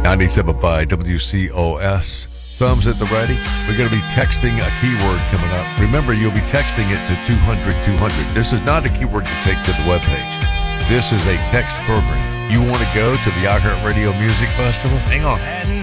97.5 WCOS. Thumbs at the ready. We're going to be texting a keyword coming up. Remember, you'll be texting it to 200-200. This is not a keyword to take to the webpage. This is a text program. You want to go to the iHeartRadio Music Festival? Hang on.